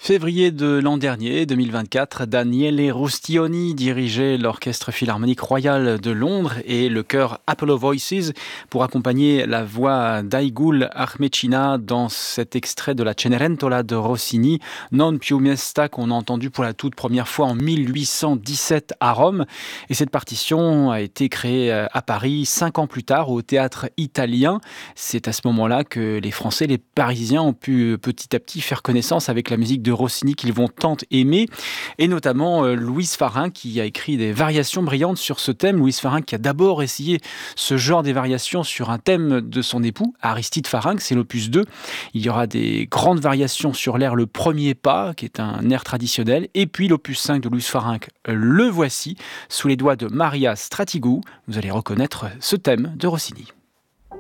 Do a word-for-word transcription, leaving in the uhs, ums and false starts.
Février de l'an dernier, deux mille vingt-quatre, Daniele Rustioni dirigeait l'Orchestre Philharmonique Royal de Londres et le chœur Apollo Voices pour accompagner la voix d'Aigul Armecina dans cet extrait de la Cenerentola de Rossini, Non più mesta, qu'on a entendu pour la toute première fois en mille huit cent dix-sept à Rome. Et cette partition a été créée à Paris cinq ans plus tard au Théâtre Italien. C'est à ce moment-là que les Français, les Parisiens ont pu petit à petit faire connaissance avec la musique de Rossini qu'ils vont tant aimer, et notamment euh, Louise Farin qui a écrit des variations brillantes sur ce thème. Louise Farin qui a d'abord essayé ce genre des variations sur un thème de son époux, Aristide Farin, c'est l'opus deux. Il y aura des grandes variations sur l'air Le Premier Pas, qui est un air traditionnel, et puis l'opus cinq de Louise Farin, Le Voici, sous les doigts de Maria Stratigou. Vous allez reconnaître ce thème de Rossini.